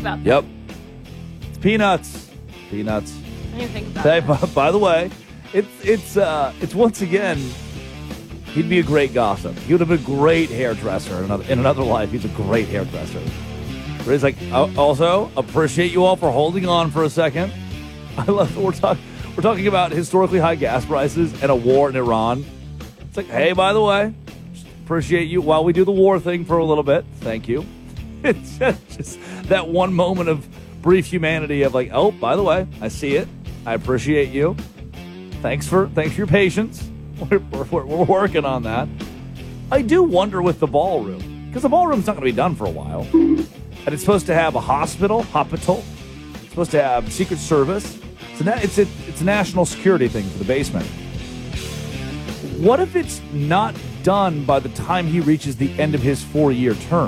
about that. Yep. It's peanuts. Peanuts. I didn't even think about Hey, that. by the way, it's once again, he'd be a great gossip. He would have been a great hairdresser in another life. He's a great hairdresser. But he's like, also appreciate you all for holding on for a second. I love that we're talking about historically high gas prices and a war in Iran. It's like, hey, by the way, just appreciate you while we do the war thing for a little bit. Thank you. It's just that one moment of brief humanity of like, oh, by the way, I see it. I appreciate you. Thanks for your patience. We're working on that. I do wonder with the ballroom, because the ballroom's not going to be done for a while. And it's supposed to have a hospital. It's supposed to have Secret Service. It's a national security thing for the basement. What if it's not done by the time he reaches the end of his 4-year term?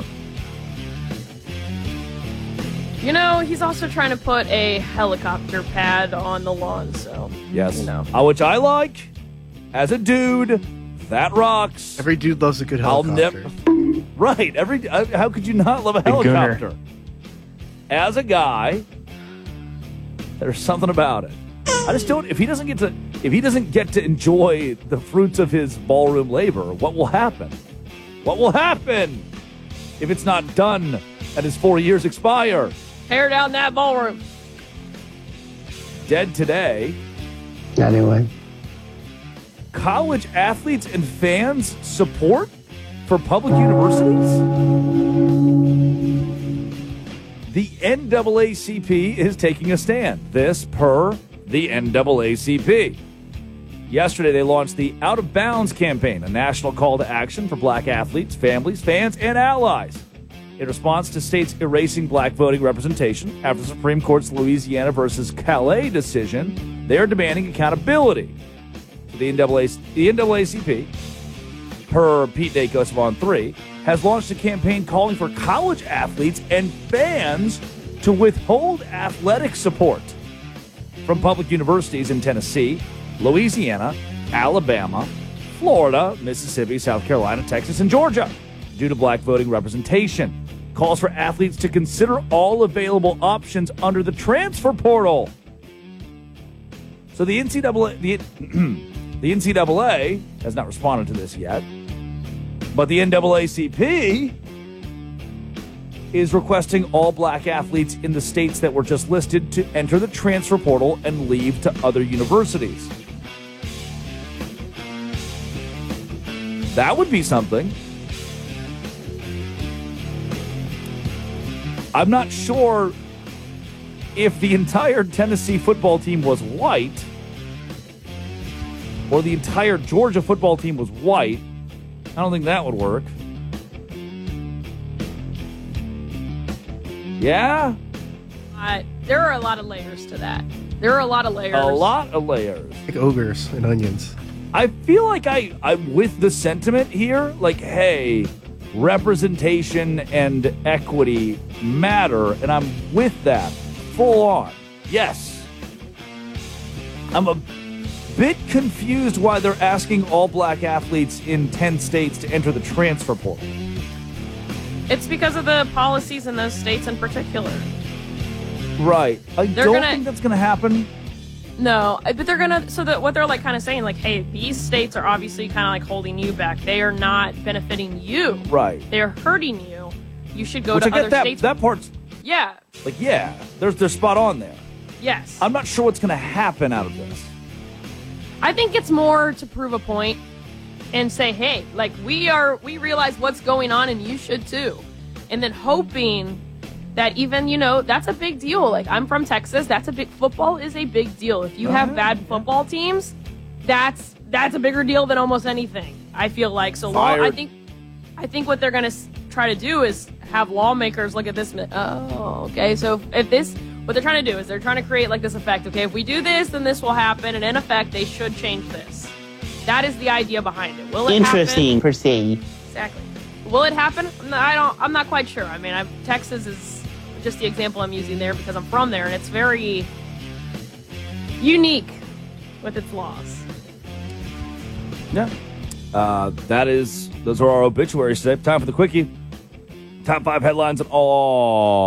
You know, he's also trying to put a helicopter pad on the lawn, so... Yes. You know. Which I like. As a dude, that rocks. Every dude loves a good helicopter. Right. How could you not love a helicopter? As a guy, there's something about it. I just don't. If he doesn't get to enjoy the fruits of his ballroom labor, what will happen? What will happen if it's not done and his 4 years expire? Tear down that ballroom. Dead today. Anyway. College athletes and fans support for public universities? The NAACP is taking a stand. This per the NAACP. Yesterday, they launched the Out of Bounds campaign, a national call to action for black athletes, families, fans, and allies. In response to states erasing black voting representation after the Supreme Court's Louisiana versus Calais decision, they are demanding accountability. The NAACP, per Pete Dacos of On 3, has launched a campaign calling for college athletes and fans to withhold athletic support from public universities in Tennessee, Louisiana, Alabama, Florida, Mississippi, South Carolina, Texas, and Georgia due to black voting representation. Calls for athletes to consider all available options under the transfer portal. So the NCAA, the NCAA has not responded to this yet, but the NAACP is requesting all black athletes in the states that were just listed to enter the transfer portal and leave to other universities. That would be something. I'm not sure if the entire Tennessee football team was white or the entire Georgia football team was white. I don't think that would work. Yeah? There are a lot of layers to that. There are a lot of layers. A lot of layers. Like ogres and onions. I feel like I'm with the sentiment here. Like, hey, representation and equity matter, and I'm with that. Full on. Yes. I'm a bit confused why they're asking all black athletes in 10 states to enter the transfer portal. It's because of the policies in those states in particular. Right. I don't think that's going to happen. No, but they're going to... So what they're like kind of saying, like, hey, these states are obviously kind of like holding you back. They are not benefiting you. Right. They're hurting you. You should go Which to I get other that, states. That part's... Yeah. Like, yeah, they're spot on there. Yes. I'm not sure what's going to happen out of this. I think it's more to prove a point and say, hey, like, we realize what's going on and you should too. And then hoping that even, you know, that's a big deal. Like, I'm from Texas. Football is a big deal. If you have bad football teams, that's a bigger deal than almost anything, I feel like. So I think what they're going to try to do is have lawmakers look at this. Oh, okay. So what they're trying to do is they're trying to create like this effect. Okay, if we do this, then this will happen. And in effect, they should change this. That is the idea behind it. Will it Interesting, happen? per se. Exactly. Will it happen? I'm not quite sure. I mean, Texas is just the example I'm using there because I'm from there, and it's very unique with its laws. Yeah. Those are our obituaries today. Time for the quickie. Top 5 headlines and all.